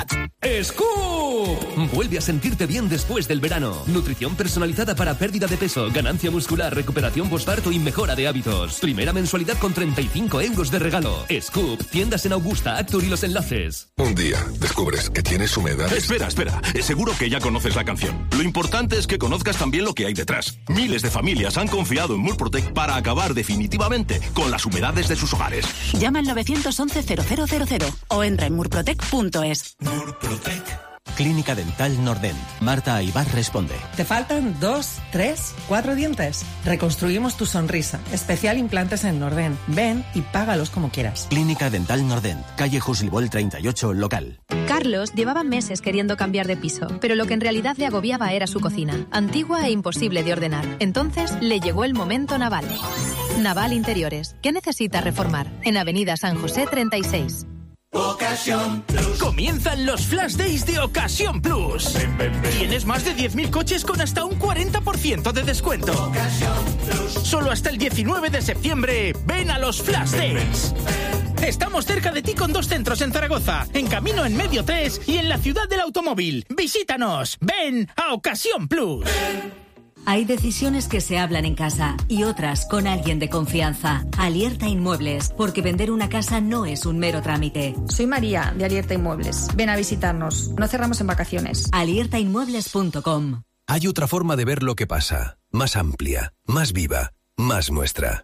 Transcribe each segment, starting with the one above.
¡Scoop! Vuelve a sentirte bien después del verano. Nutrición personalizada para pérdida de peso, ganancia muscular, recuperación posparto y mejora de hábitos. Primera mensualidad con 35 euros de regalo. Scoop, tiendas en Augusta, Actur y Los Enlaces. Un día descubres que tienes humedad. Espera. Seguro que ya conoces la canción. Lo importante es que conozcas también lo que hay detrás. Miles de familias han confiado en Murprotec para acabar definitivamente con las humedades de sus hogares. Llama al 911-0000 o entra en murprotec.es. Murprotec. Clínica Dental Nordent. Marta Aybar responde. ¿Te faltan 2, 3, 4 dientes? Reconstruimos tu sonrisa. Especial implantes en Nordent. Ven y págalos como quieras. Clínica Dental Nordent. Calle Juslibol 38, local. Carlos llevaba meses queriendo cambiar de piso, pero lo que en realidad le agobiaba era su cocina, antigua e imposible de ordenar. Entonces le llegó el momento Naval. Naval Interiores. ¿Qué necesita reformar? En Avenida San José 36. Ocasión Plus. Comienzan los Flash Days de Ocasión Plus. Tienes más de 10.000 coches con hasta un 40% de descuento. Ocasión Plus. Solo hasta el 19 de septiembre. Ven a los Flash Days. Estamos cerca de ti con 2 centros en Zaragoza, en Camino en Medio 3 y en la Ciudad del Automóvil. Visítanos. Ven a Ocasión Plus. Hay decisiones que se hablan en casa y otras con alguien de confianza. Alierta Inmuebles, porque vender una casa no es un mero trámite. Soy María, de Alierta Inmuebles. Ven a visitarnos. No cerramos en vacaciones. aliertainmuebles.com. Hay otra forma de ver lo que pasa. Más amplia, más viva, más nuestra.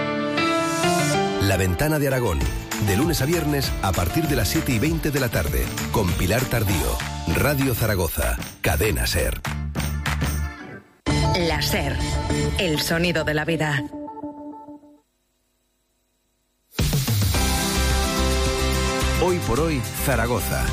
La Ventana de Aragón. De lunes a viernes a partir de las 7:20 de la tarde. Con Pilar Tardío. Radio Zaragoza. Cadena SER. La SER, el sonido de la vida. Hoy por hoy, Zaragoza.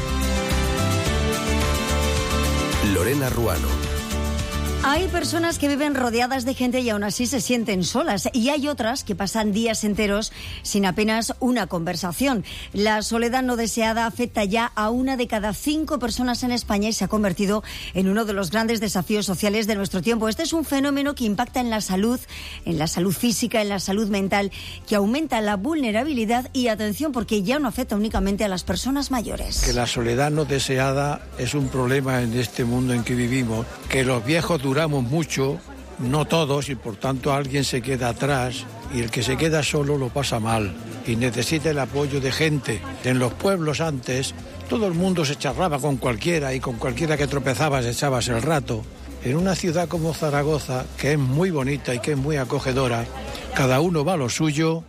Lorena Ruano. Hay personas que viven rodeadas de gente y aún así se sienten solas, y hay otras que pasan días enteros sin apenas una conversación. La soledad no deseada afecta ya a 1 de cada 5 personas en España y se ha convertido en uno de los grandes desafíos sociales de nuestro tiempo. Este es un fenómeno que impacta en la salud física, en la salud mental, que aumenta la vulnerabilidad y atención, porque ya no afecta únicamente a las personas mayores. Que la soledad no deseada es un problema en este mundo en que vivimos, que los viejos duramos mucho, no todos, y por tanto alguien se queda atrás, y el que se queda solo lo pasa mal y necesita el apoyo de gente. En los pueblos antes todo el mundo se charlaba con cualquiera y con cualquiera que tropezabas echabas el rato. En una ciudad como Zaragoza, que es muy bonita y que es muy acogedora, cada uno va a lo suyo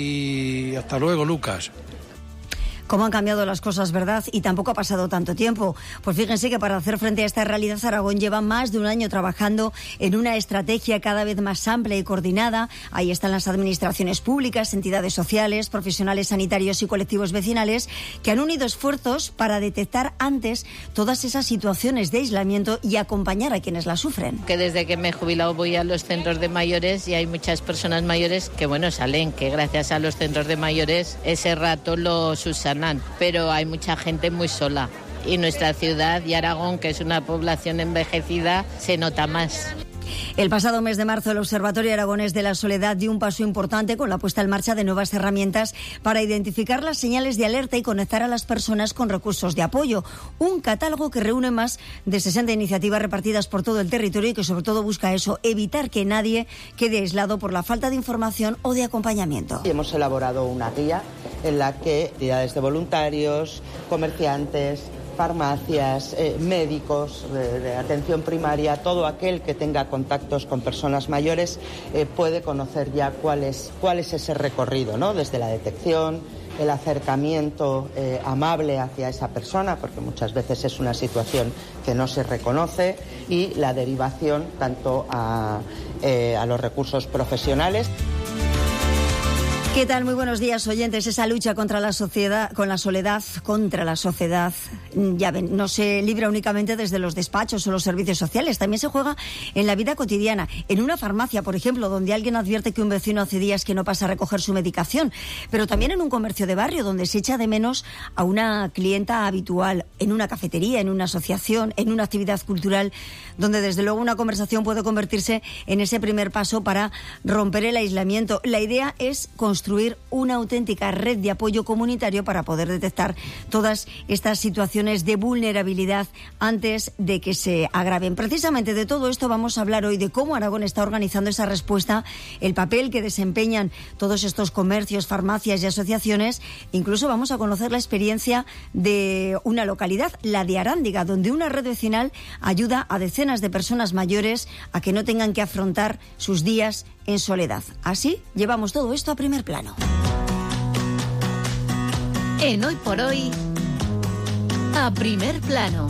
y hasta luego, Lucas. Cómo han cambiado las cosas, ¿verdad? Y tampoco ha pasado tanto tiempo. Pues fíjense que para hacer frente a esta realidad, Aragón lleva más de un año trabajando en una estrategia cada vez más amplia y coordinada. Ahí están las administraciones públicas, entidades sociales, profesionales sanitarios y colectivos vecinales, que han unido esfuerzos para detectar antes todas esas situaciones de aislamiento y acompañar a quienes las sufren. Que desde que me he jubilado voy a los centros de mayores y hay muchas personas mayores que, salen, que gracias a los centros de mayores ese rato lo subsanan. Pero hay mucha gente muy sola y nuestra ciudad y Aragón, que es una población envejecida, se nota más. El pasado mes de marzo, el Observatorio Aragonés de la Soledad dio un paso importante con la puesta en marcha de nuevas herramientas para identificar las señales de alerta y conectar a las personas con recursos de apoyo. Un catálogo que reúne más de 60 iniciativas repartidas por todo el territorio y que sobre todo busca eso, evitar que nadie quede aislado por la falta de información o de acompañamiento. Hemos elaborado una guía en la que entidades de voluntarios, comerciantes, farmacias, médicos de atención primaria, todo aquel que tenga contactos con personas mayores puede conocer ya cuál es ese recorrido, ¿no? Desde la detección, el acercamiento amable hacia esa persona, porque muchas veces es una situación que no se reconoce, y la derivación tanto a los recursos profesionales. ¿Qué tal? Muy buenos días, oyentes. Esa lucha contra la soledad, ya ven, no se libra únicamente desde los despachos o los servicios sociales, también se juega en la vida cotidiana. En una farmacia, por ejemplo, donde alguien advierte que un vecino hace días que no pasa a recoger su medicación, pero también en un comercio de barrio donde se echa de menos a una clienta habitual, en una cafetería, en una asociación, en una actividad cultural, donde desde luego una conversación puede convertirse en ese primer paso para romper el aislamiento. La idea es construir construir una auténtica red de apoyo comunitario para poder detectar todas estas situaciones de vulnerabilidad antes de que se agraven. Precisamente de todo esto vamos a hablar hoy, de cómo Aragón está organizando esa respuesta, el papel que desempeñan todos estos comercios, farmacias y asociaciones. Incluso vamos a conocer la experiencia de una localidad, la de Arándiga, donde una red vecinal ayuda a decenas de personas mayores a que no tengan que afrontar sus días en soledad. Así llevamos todo esto a primer plano. En Hoy por Hoy, a primer plano.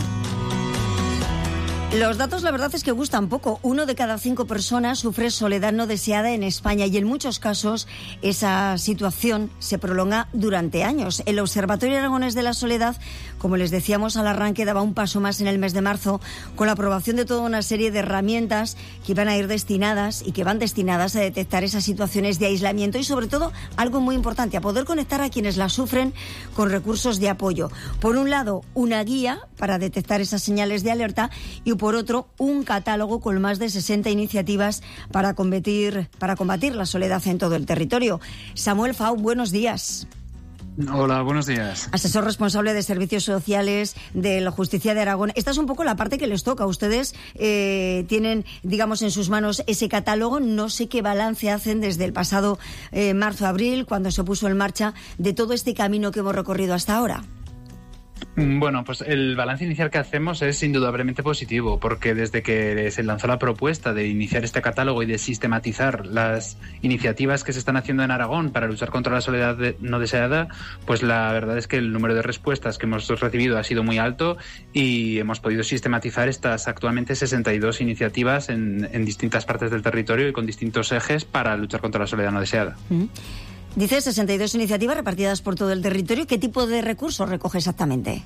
Los datos, la verdad es que gustan poco. 1 de cada 5 personas sufre soledad no deseada en España y en muchos casos esa situación se prolonga durante años. El Observatorio Aragonés de la Soledad, como les decíamos al arranque, daba un paso más en el mes de marzo con la aprobación de toda una serie de herramientas que iban a ir destinadas y que van destinadas a detectar esas situaciones de aislamiento y, sobre todo, algo muy importante, a poder conectar a quienes las sufren con recursos de apoyo. Por un lado, una guía para detectar esas señales de alerta y, por otro, un catálogo con más de 60 iniciativas para combatir la soledad en todo el territorio. Samuel Fau, buenos días. Hola, buenos días. Asesor responsable de Servicios Sociales de la Justicia de Aragón. Esta es un poco la parte que les toca. Ustedes tienen, digamos, en sus manos ese catálogo. No sé qué balance hacen desde el pasado marzo-abril, cuando se puso en marcha, de todo este camino que hemos recorrido hasta ahora. Bueno, pues el balance inicial que hacemos es indudablemente positivo, porque desde que se lanzó la propuesta de iniciar este catálogo y de sistematizar las iniciativas que se están haciendo en Aragón para luchar contra la soledad no deseada, pues la verdad es que el número de respuestas que hemos recibido ha sido muy alto y hemos podido sistematizar estas actualmente 62 iniciativas en distintas partes del territorio y con distintos ejes para luchar contra la soledad no deseada. Dice 62 iniciativas repartidas por todo el territorio. ¿Qué tipo de recursos recoge exactamente?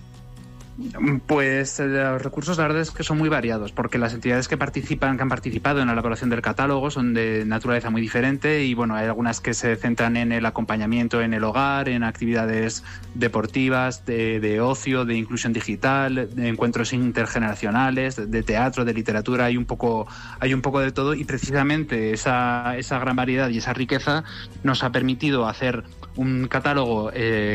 Pues los recursos, la verdad es que son muy variados, porque las entidades que han participado en la elaboración del catálogo son de naturaleza muy diferente y bueno, hay algunas que se centran en el acompañamiento en el hogar, en actividades deportivas, de ocio, de inclusión digital, de encuentros intergeneracionales, de teatro, de literatura, hay un poco de todo, y precisamente esa gran variedad y esa riqueza nos ha permitido hacer un catálogo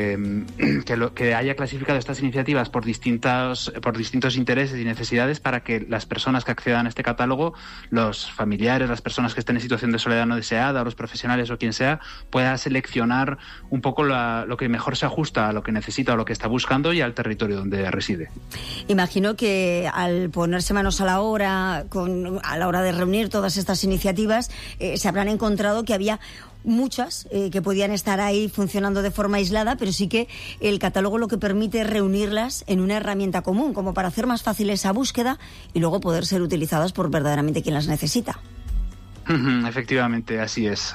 que haya clasificado estas iniciativas por distintos intereses y necesidades, para que las personas que accedan a este catálogo, los familiares, las personas que estén en situación de soledad no deseada, los profesionales o quien sea, pueda seleccionar un poco lo que mejor se ajusta a lo que necesita o lo que está buscando y al territorio donde reside. Imagino que al ponerse manos a la obra, a la hora de reunir todas estas iniciativas, se habrán encontrado que había muchas que podían estar ahí funcionando de forma aislada, pero sí que el catálogo lo que permite es reunirlas en una herramienta común, como para hacer más fácil esa búsqueda y luego poder ser utilizadas por verdaderamente quien las necesita. Efectivamente, así es.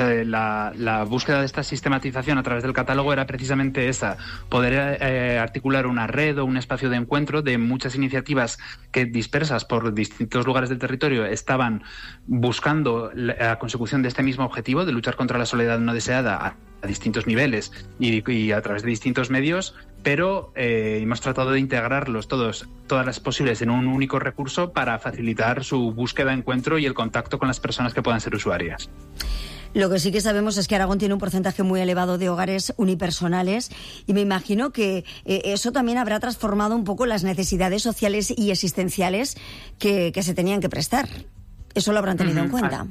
La búsqueda de esta sistematización a través del catálogo era precisamente esa, poder articular una red o un espacio de encuentro de muchas iniciativas que, dispersas por distintos lugares del territorio, estaban buscando la consecución de este mismo objetivo de luchar contra la soledad no deseada a distintos niveles y a través de distintos medios, pero hemos tratado de integrarlos todas las posibles en un único recurso para facilitar su búsqueda, encuentro y el contacto con las personas que puedan ser usuarias. Lo que sí que sabemos es que Aragón tiene un porcentaje muy elevado de hogares unipersonales y me imagino que eso también habrá transformado un poco las necesidades sociales y existenciales que se tenían que prestar. Eso lo habrán tenido en cuenta.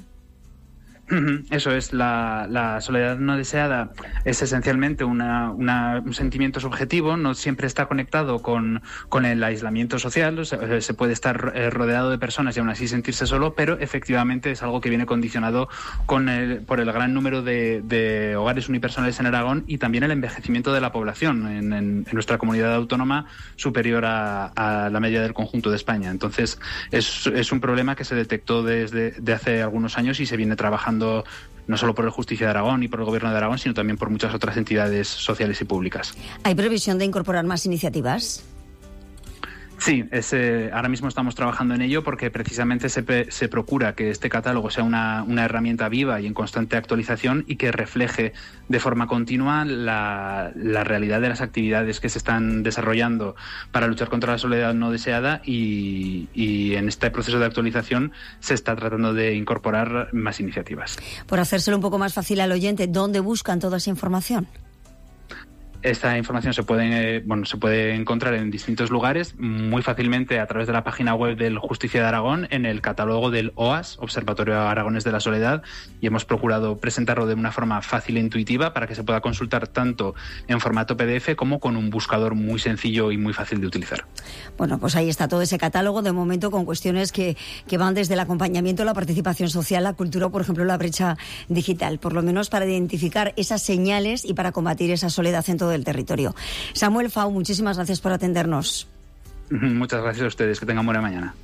Eso es, la soledad no deseada es esencialmente un sentimiento subjetivo, no siempre está conectado con el aislamiento social, se puede estar rodeado de personas y aún así sentirse solo, pero efectivamente es algo que viene condicionado por el gran número de hogares unipersonales en Aragón y también el envejecimiento de la población en nuestra comunidad autónoma superior a la media del conjunto de España. Entonces es un problema que se detectó desde hace algunos años y se viene trabajando no solo por el Justicia de Aragón y por el Gobierno de Aragón, sino también por muchas otras entidades sociales y públicas. ¿Hay previsión de incorporar más iniciativas? Sí, ahora mismo estamos trabajando en ello porque precisamente se procura que este catálogo sea una herramienta viva y en constante actualización y que refleje de forma continua la realidad de las actividades que se están desarrollando para luchar contra la soledad no deseada y en este proceso de actualización se está tratando de incorporar más iniciativas. Por hacérselo un poco más fácil al oyente, ¿dónde buscan toda esa información? Esta información se puede encontrar en distintos lugares, muy fácilmente a través de la página web del Justicia de Aragón, en el catálogo del OAS, Observatorio Aragonés de la Soledad, y hemos procurado presentarlo de una forma fácil e intuitiva para que se pueda consultar tanto en formato PDF como con un buscador muy sencillo y muy fácil de utilizar. Bueno, pues ahí está todo ese catálogo, de momento con cuestiones que van desde el acompañamiento, la participación social, la cultura o, por ejemplo, la brecha digital, por lo menos para identificar esas señales y para combatir esa soledad en todo el territorio. Samuel Fau, muchísimas gracias por atendernos. Muchas gracias a ustedes, que tengan buena mañana.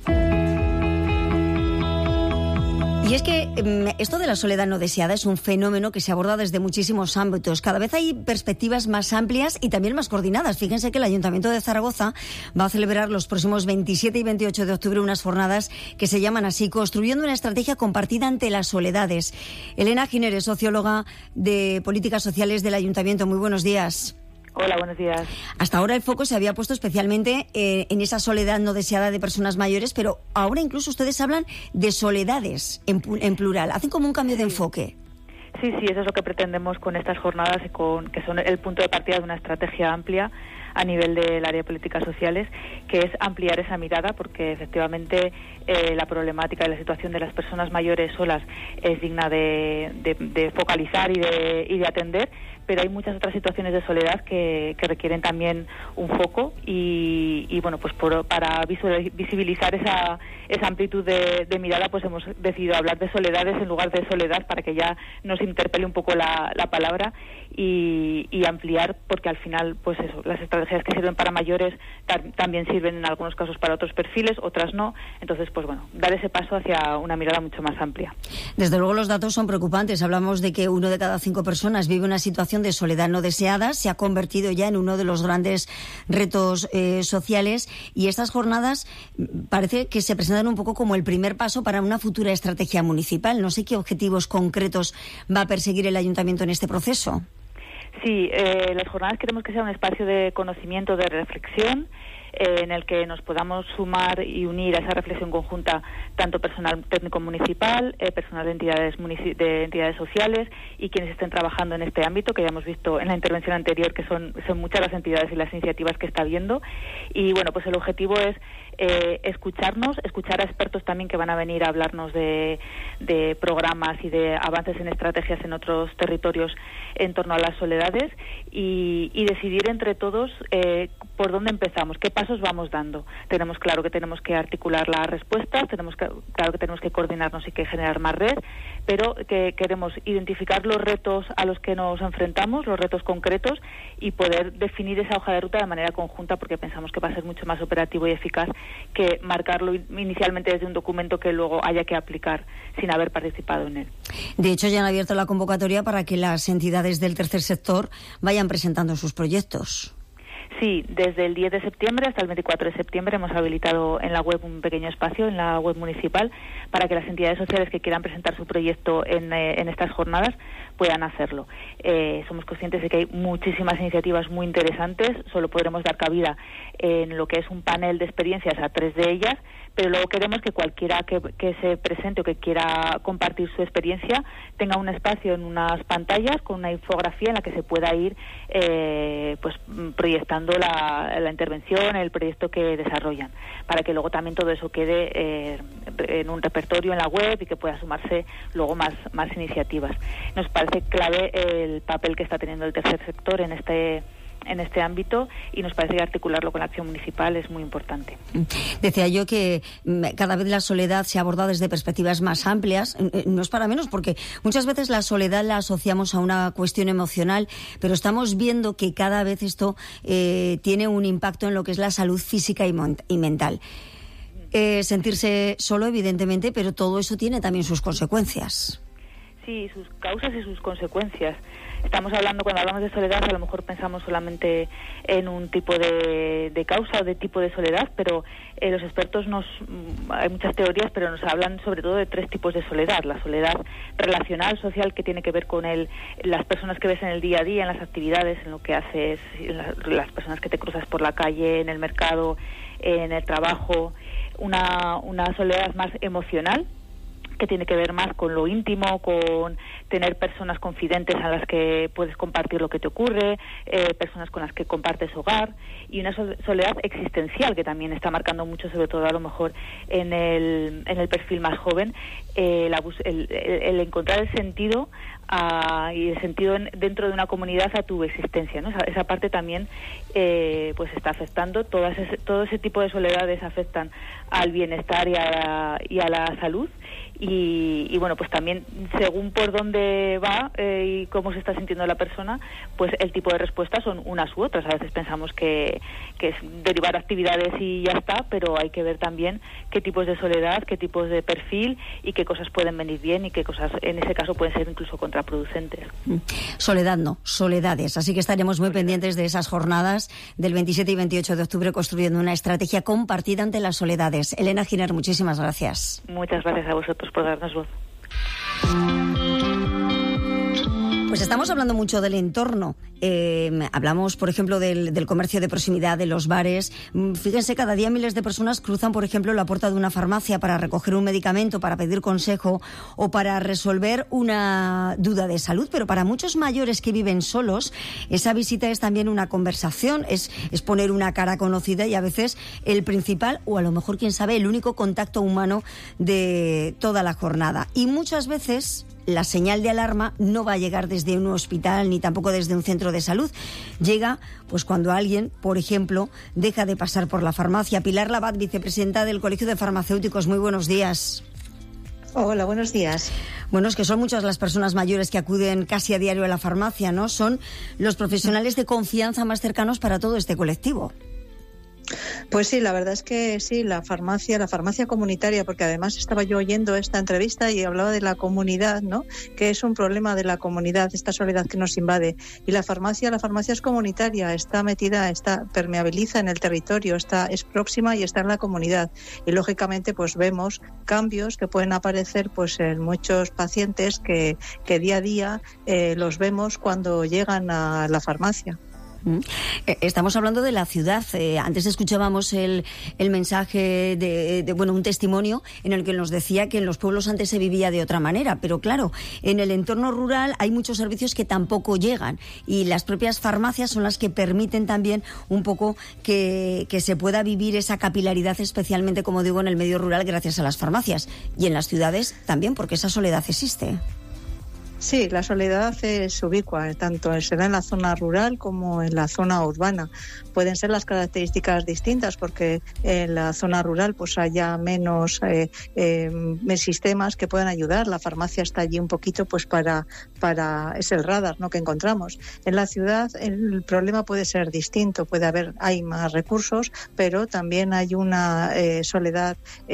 Y es que esto de la soledad no deseada es un fenómeno que se aborda desde muchísimos ámbitos. Cada vez hay perspectivas más amplias y también más coordinadas. Fíjense que el Ayuntamiento de Zaragoza va a celebrar los próximos 27 y 28 de octubre unas jornadas que se llaman así, construyendo una estrategia compartida ante las soledades. Elena Giner, socióloga de políticas sociales del Ayuntamiento. Muy buenos días. Hola, buenos días. Hasta ahora el foco se había puesto especialmente en esa soledad no deseada de personas mayores, pero ahora incluso ustedes hablan de soledades en plural. Hacen como un cambio de enfoque. Sí, eso es lo que pretendemos con estas jornadas, que son el punto de partida de una estrategia amplia a nivel del área de políticas sociales, que es ampliar esa mirada, porque efectivamente la problemática y la situación de las personas mayores solas es digna de focalizar y de atender, pero hay muchas otras situaciones de soledad que requieren también un foco y bueno, pues para visibilizar esa amplitud de mirada, pues hemos decidido hablar de soledades en lugar de soledad, para que ya nos interpele un poco la palabra y ampliar, porque al final, pues eso, las estrategias que sirven para mayores también sirven en algunos casos para otros perfiles, otras no. Entonces, pues bueno, dar ese paso hacia una mirada mucho más amplia. Desde luego los datos son preocupantes. Hablamos de que 1 de cada 5 personas vive una situación de soledad no deseada. Se ha convertido ya en uno de los grandes retos sociales, y estas jornadas parece que se presentan un poco como el primer paso para una futura estrategia municipal. No sé qué objetivos concretos va a perseguir el Ayuntamiento en este proceso. Sí, las jornadas queremos que sea un espacio de conocimiento, de reflexión, en el que nos podamos sumar y unir a esa reflexión conjunta tanto personal técnico municipal, personal de entidades sociales y quienes estén trabajando en este ámbito, que ya hemos visto en la intervención anterior que son muchas las entidades y las iniciativas que está habiendo. Y bueno, pues el objetivo es escuchar a expertos también que van a venir a hablarnos de programas y de avances en estrategias en otros territorios en torno a las soledades y decidir entre todos por dónde empezamos, qué pasos vamos dando. Tenemos claro que tenemos que articular las respuestas, claro que tenemos que coordinarnos y que generar más red, pero que queremos identificar los retos a los que nos enfrentamos, los retos concretos, y poder definir esa hoja de ruta de manera conjunta, porque pensamos que va a ser mucho más operativo y eficaz que marcarlo inicialmente desde un documento que luego haya que aplicar sin haber participado en él. De hecho, ya han abierto la convocatoria para que las entidades del tercer sector vayan presentando sus proyectos. Sí, desde el 10 de septiembre hasta el 24 de septiembre hemos habilitado en la web un pequeño espacio, en la web municipal, para que las entidades sociales que quieran presentar su proyecto en estas jornadas puedan hacerlo. Somos conscientes de que hay muchísimas iniciativas muy interesantes, solo podremos dar cabida en lo que es un panel de experiencias a 3 de ellas, pero luego queremos que cualquiera que se presente o que quiera compartir su experiencia tenga un espacio en unas pantallas con una infografía en la que se pueda ir pues proyectando la intervención, el proyecto que desarrollan, para que luego también todo eso quede en un repertorio en la web y que pueda sumarse luego más iniciativas. Nos parece clave el papel que está teniendo el tercer sector en este ámbito, y nos parece que articularlo con la acción municipal es muy importante. Decía yo que cada vez la soledad se aborda desde perspectivas más amplias. No es para menos, porque muchas veces la soledad la asociamos a una cuestión emocional, pero estamos viendo que cada vez esto tiene un impacto en lo que es la salud física y mental. Sentirse solo, evidentemente, pero todo eso tiene también sus consecuencias. Sí, sus causas y sus consecuencias. Cuando hablamos de soledad, a lo mejor pensamos solamente en un tipo de causa o de tipo de soledad, pero los expertos hay muchas teorías, pero nos hablan sobre todo de 3 tipos de soledad. La soledad relacional, social, que tiene que ver con las personas que ves en el día a día, en las actividades, en lo que haces, las personas que te cruzas por la calle, en el mercado, en el trabajo. Una soledad más emocional, que tiene que ver más con lo íntimo, con tener personas confidentes a las que puedes compartir lo que te ocurre, personas con las que compartes hogar, y una soledad existencial que también está marcando mucho, sobre todo a lo mejor en el perfil más joven, el encontrar el sentido y el sentido dentro de una comunidad a tu existencia, ¿no? Esa parte también pues está afectando. Todo ese tipo de soledades afectan al bienestar y a la salud. Y bueno, pues también según por dónde va y cómo se está sintiendo la persona, pues el tipo de respuestas son unas u otras. A veces pensamos que es derivar actividades y ya está, pero hay que ver también qué tipos de soledad, qué tipos de perfil y qué cosas pueden venir bien y qué cosas en ese caso pueden ser incluso contraproducentes. Soledad no, soledades. Así que estaremos muy pendientes de esas jornadas del 27 y 28 de octubre construyendo una estrategia compartida ante las soledades. Elena Giner, muchísimas gracias. Muchas gracias a vosotros por darnos voz. Pues estamos hablando mucho del entorno. Hablamos, por ejemplo, del comercio de proximidad, de los bares. Fíjense, cada día miles de personas cruzan, por ejemplo, la puerta de una farmacia para recoger un medicamento, para pedir consejo o para resolver una duda de salud. Pero para muchos mayores que viven solos, esa visita es también una conversación, es poner una cara conocida y a veces el principal, o a lo mejor, quién sabe, el único contacto humano de toda la jornada. Y muchas veces la señal de alarma no va a llegar desde un hospital ni tampoco desde un centro de salud. Llega pues cuando alguien, por ejemplo, deja de pasar por la farmacia. Pilar Labat, vicepresidenta del Colegio de Farmacéuticos, muy buenos días. Hola, buenos días. Bueno, es que son muchas las personas mayores que acuden casi a diario a la farmacia, ¿no? Son los profesionales de confianza más cercanos para todo este colectivo. Pues sí, la verdad es que sí, la farmacia comunitaria, porque además estaba yo oyendo esta entrevista y hablaba de la comunidad, ¿no? Que es un problema de la comunidad, esta soledad que nos invade. Y la farmacia es comunitaria, permeabiliza en el territorio, es próxima y está en la comunidad. Y lógicamente pues vemos cambios que pueden aparecer pues en muchos pacientes que día a día los vemos cuando llegan a la farmacia. Estamos hablando de la ciudad. Antes escuchábamos el mensaje de un testimonio en el que nos decía que en los pueblos antes se vivía de otra manera, pero claro, en el entorno rural hay muchos servicios que tampoco llegan y las propias farmacias son las que permiten también un poco que se pueda vivir esa capilaridad, especialmente, como digo, en el medio rural gracias a las farmacias, y en las ciudades también, porque esa soledad existe. Sí, la soledad es ubicua, tanto se da en la zona rural como en la zona urbana. Pueden ser las características distintas porque en la zona rural pues haya menos sistemas que puedan ayudar. La farmacia está allí un poquito pues para es el radar, ¿no?, que encontramos. En la ciudad el problema puede ser distinto, hay más recursos, pero también hay una soledad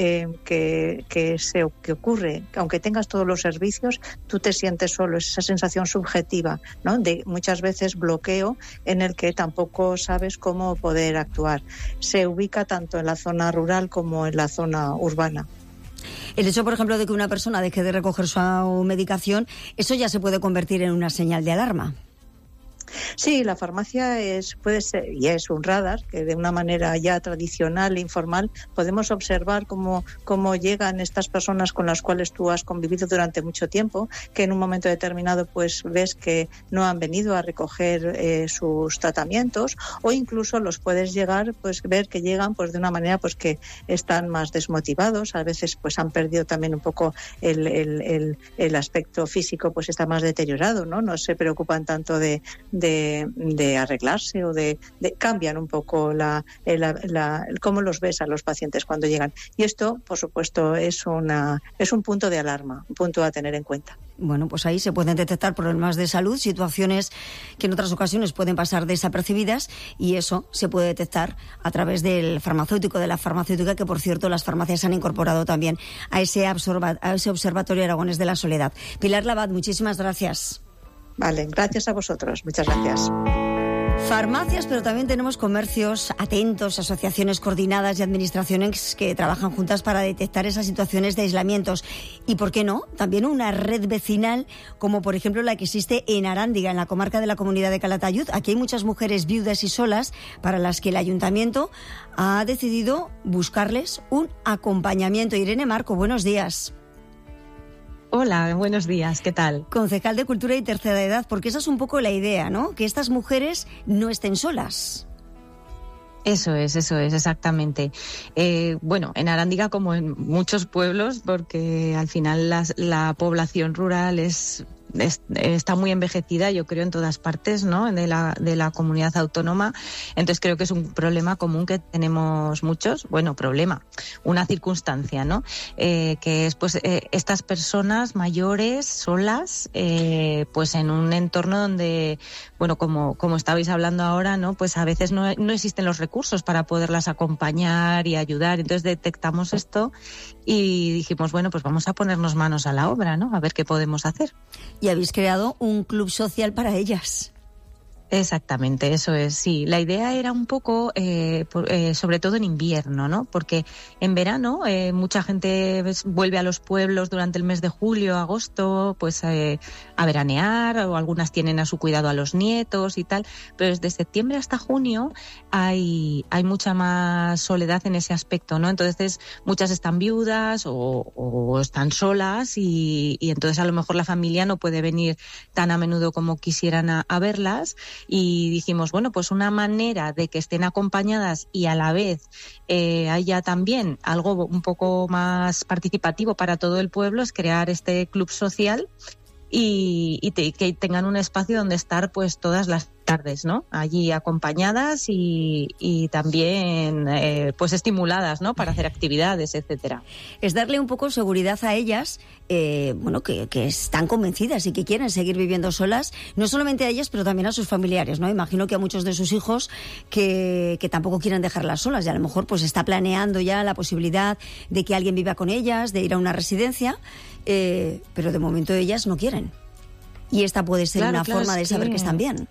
que ocurre. Aunque tengas todos los servicios, tú te sientes solo, es esa sensación subjetiva, ¿no?, de muchas veces bloqueo en el que tampoco sabes cómo poder actuar. Se ubica tanto en la zona rural como en la zona urbana. El hecho, por ejemplo, de que una persona deje de recoger su medicación, eso ya se puede convertir en una señal de alarma. Sí, la farmacia puede ser y es un radar que de una manera ya tradicional e informal podemos observar cómo llegan estas personas con las cuales tú has convivido durante mucho tiempo, que en un momento determinado pues ves que no han venido a recoger sus tratamientos, o incluso los puedes ver que llegan pues de una manera pues que están más desmotivados, a veces pues han perdido también un poco el aspecto físico, pues está más deteriorado, no se preocupan tanto de de arreglarse o de cambian un poco cómo los ves a los pacientes cuando llegan. Y esto, por supuesto, es un punto de alarma, un punto a tener en cuenta. Bueno, pues ahí se pueden detectar problemas de salud, situaciones que en otras ocasiones pueden pasar desapercibidas, y eso se puede detectar a través del farmacéutico, de la farmacéutica, que por cierto las farmacias han incorporado también a ese Observatorio Aragonés de la Soledad. Pilar Labat, muchísimas gracias. Vale, gracias a vosotros. Muchas gracias. Farmacias, pero también tenemos comercios atentos, asociaciones coordinadas y administraciones que trabajan juntas para detectar esas situaciones de aislamientos. Y, ¿por qué no?, también una red vecinal, como por ejemplo la que existe en Arándiga, en la comarca de la Comunidad de Calatayud. Aquí hay muchas mujeres viudas y solas para las que el ayuntamiento ha decidido buscarles un acompañamiento. Irene Marco, buenos días. Hola, buenos días, ¿qué tal? Concejal de Cultura y Tercera Edad, porque esa es un poco la idea, ¿no? Que estas mujeres no estén solas. Eso es, exactamente. Bueno, en Arándiga, como en muchos pueblos, porque al final la población rural está muy envejecida, yo creo, en todas partes, ¿no?, de la comunidad autónoma. Entonces creo que es un problema común que tenemos muchos. Bueno, una circunstancia, ¿no? Que es pues estas personas mayores, solas, pues en un entorno donde, bueno, como estabais hablando ahora, ¿no?, pues a veces no existen los recursos para poderlas acompañar y ayudar. Entonces detectamos esto y dijimos, bueno, pues vamos a ponernos manos a la obra, ¿no?, a ver qué podemos hacer. Y habéis creado un club social para ellas. Exactamente, eso es, sí. La idea era un poco, sobre todo en invierno, ¿no? Porque en verano mucha gente vuelve a los pueblos durante el mes de julio, agosto, pues a veranear, o algunas tienen a su cuidado a los nietos y tal. Pero desde septiembre hasta junio hay mucha más soledad en ese aspecto, ¿no? Entonces muchas están viudas o están solas y entonces a lo mejor la familia no puede venir tan a menudo como quisieran a verlas. Y dijimos, bueno, pues una manera de que estén acompañadas y a la vez haya también algo un poco más participativo para todo el pueblo es crear este club social y que tengan un espacio donde estar pues todas las tardes, ¿no?, allí acompañadas y también pues estimuladas, ¿no?, para hacer actividades, etcétera. Es darle un poco seguridad a ellas, bueno, que están convencidas y que quieren seguir viviendo solas, no solamente a ellas, pero también a sus familiares, ¿no? Imagino que a muchos de sus hijos que tampoco quieren dejarlas solas, y a lo mejor pues está planeando ya la posibilidad de que alguien viva con ellas, de ir a una residencia, pero de momento ellas no quieren. Y esta puede ser una forma de saber que están bien.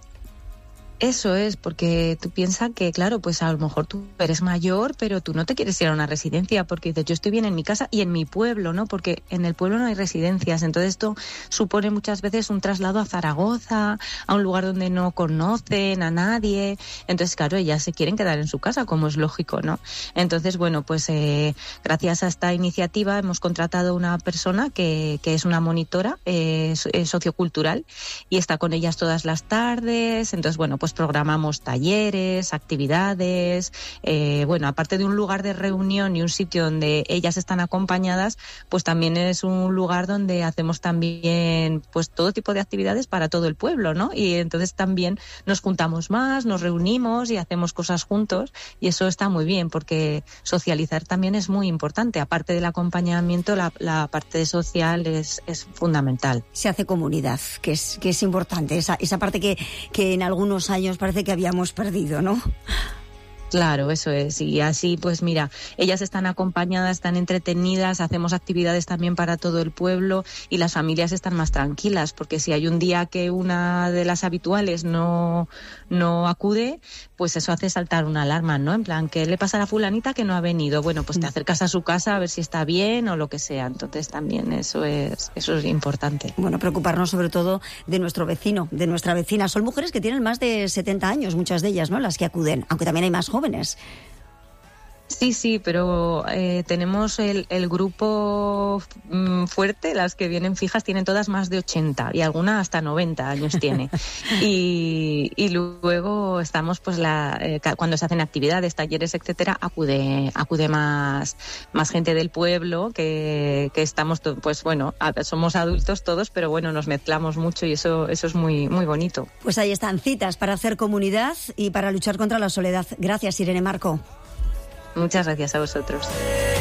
Eso es, porque tú piensas que, claro, pues a lo mejor tú eres mayor, pero tú no te quieres ir a una residencia, porque yo estoy bien en mi casa y en mi pueblo, ¿no? Porque en el pueblo no hay residencias, entonces esto supone muchas veces un traslado a Zaragoza, a un lugar donde no conocen a nadie, entonces claro, ellas se quieren quedar en su casa, como es lógico, ¿no? Entonces, bueno, pues gracias a esta iniciativa hemos contratado una persona que es una monitora sociocultural y está con ellas todas las tardes, entonces, bueno, pues programamos talleres, actividades, bueno, aparte de un lugar de reunión y un sitio donde ellas están acompañadas, pues también es un lugar donde hacemos también pues todo tipo de actividades para todo el pueblo, ¿no? Y entonces también nos juntamos más, nos reunimos y hacemos cosas juntos, y eso está muy bien porque socializar también es muy importante. Aparte del acompañamiento, la parte social es fundamental. Se hace comunidad, que es importante, esa parte que en algunos años parece que habíamos perdido, ¿no? Claro, eso es. Y así, pues mira, ellas están acompañadas, están entretenidas, hacemos actividades también para todo el pueblo y las familias están más tranquilas, porque si hay un día que una de las habituales no acude, pues eso hace saltar una alarma, ¿no? En plan, ¿qué le pasa a la fulanita que no ha venido? Bueno, pues te acercas a su casa a ver si está bien o lo que sea. Entonces también eso es importante. Bueno, preocuparnos sobre todo de nuestro vecino, de nuestra vecina. Son mujeres que tienen más de 70 años, muchas de ellas, ¿no?, las que acuden, aunque también hay más jóvenes. Sí, pero tenemos el grupo fuerte, las que vienen fijas tienen todas más de 80 y alguna hasta 90 años tiene. y luego estamos, pues cuando se hacen actividades, talleres, etcétera, acude más gente del pueblo, que estamos, pues bueno, somos adultos todos, pero bueno, nos mezclamos mucho y eso es muy, muy bonito. Pues ahí están, citas para hacer comunidad y para luchar contra la soledad. Gracias, Irene Marco. Muchas gracias a vosotros.